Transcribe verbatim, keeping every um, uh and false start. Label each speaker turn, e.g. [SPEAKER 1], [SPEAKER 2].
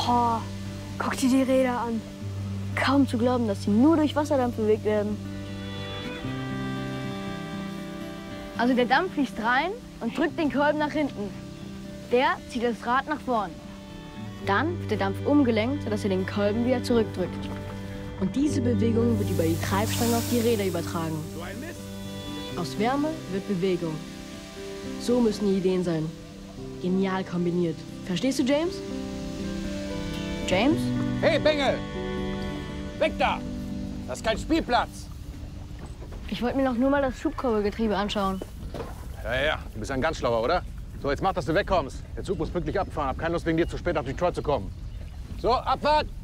[SPEAKER 1] Oh, guck dir die Räder an. Kaum zu glauben, dass sie nur durch Wasserdampf bewegt werden. Also der Dampf fließt rein und drückt den Kolben nach hinten. Der zieht das Rad nach vorn. Dann wird der Dampf umgelenkt, sodass er den Kolben wieder zurückdrückt. Und diese Bewegung wird über die Treibstange auf die Räder übertragen. Aus Wärme wird Bewegung. So müssen die Ideen sein. Genial kombiniert. Verstehst du, James? James?
[SPEAKER 2] Hey, Bengel! Weg da! Das ist kein Spielplatz!
[SPEAKER 1] Ich wollte mir noch nur mal das Schubkurbelgetriebe anschauen.
[SPEAKER 2] Ja, ja, du bist ein ganz schlauer, oder? So, jetzt mach, dass du wegkommst. Der Zug muss pünktlich abfahren. Hab keine Lust, wegen dir zu spät nach Detroit zu kommen. So, Abfahrt!